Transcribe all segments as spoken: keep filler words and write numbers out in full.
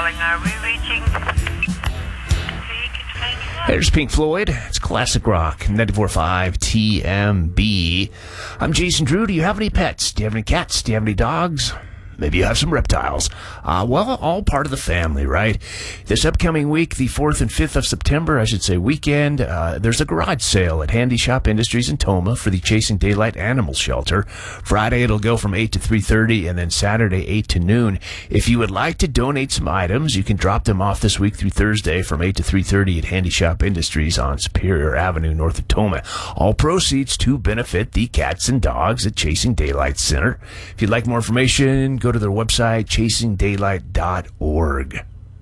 calling. Are we reaching? There's Pink Floyd. It's classic rock. ninety-four point five T M B. I'm Jason Drew. Do you have any pets? Do you have any cats? Do you have any dogs? Maybe you have some reptiles. Uh, well, all part of the family, right? This upcoming week, the fourth and fifth of September, I should say weekend, uh, there's a garage sale at Handy Shop Industries in Toma for the Chasing Daylight Animal Shelter. Friday, it'll go from eight to three thirty, and then Saturday, eight to noon. If you would like to donate some items, you can drop them off this week through Thursday from eight to three thirty at Handy Shop Industries on Superior Avenue, north of Toma. All proceeds to benefit the cats and dogs at Chasing Daylight Center. If you'd like more information, go to their website, chasing daylight dot org.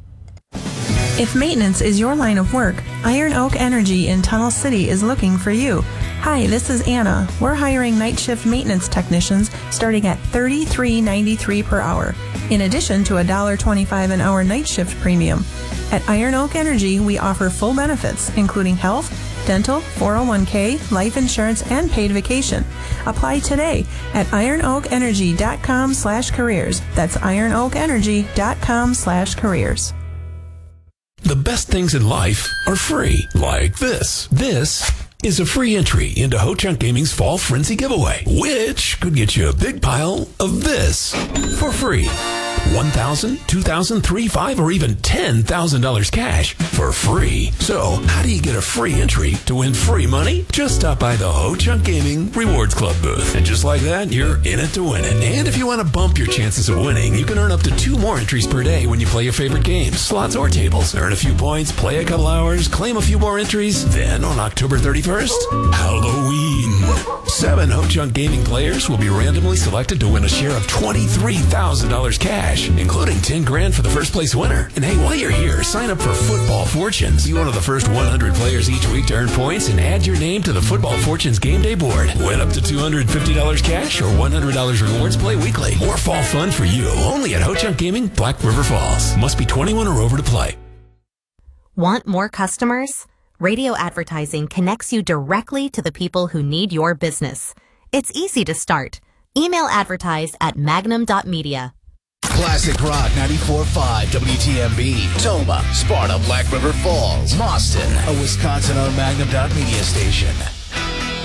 If maintenance is your line of work, Iron Oak Energy in Tunnel City is looking for you. Hi, this is Anna. We're hiring night shift maintenance technicians starting at thirty-three ninety-three per hour, in addition to a one dollar twenty-five an hour night shift premium. At Iron Oak Energy, we offer full benefits, including health, dental, four oh one k, life insurance, and paid vacation. Apply today at iron oak energy dot com slash careers. That's iron oak energy dot com slash careers. The best things in life are free, like this. This is a free entry into Ho-Chunk Gaming's Fall Frenzy giveaway, which could get you a big pile of this for free. one thousand dollars, two thousand dollars, three thousand five thousand dollars, or even ten thousand dollars cash for free. So, how do you get a free entry to win free money? Just stop by the Ho-Chunk Gaming Rewards Club booth. And just like that, you're in it to win it. And if you want to bump your chances of winning, you can earn up to two more entries per day when you play your favorite games, slots or tables. Earn a few points, play a couple hours, claim a few more entries. Then, on October thirty-first, Halloween. Seven Ho-Chunk Gaming players will be randomly selected to win a share of twenty-three thousand dollars cash, including ten grand for the first place winner. And hey, while you're here, sign up for Football Fortunes. Be one of the first one hundred players each week to earn points and add your name to the Football Fortunes game day board. Win up to two hundred fifty dollars cash or one hundred dollars rewards. Play weekly. More fall fun for you. Only at Ho-Chunk Gaming, Black River Falls. Must be twenty-one or over to play. Want more customers? Radio advertising connects you directly to the people who need your business. It's easy to start. Email advertise at magnum dot media. Classic Rock ninety-four point five W T M B, Toma, Sparta, Black River Falls, Boston, a Wisconsin-owned Magnum dot media station.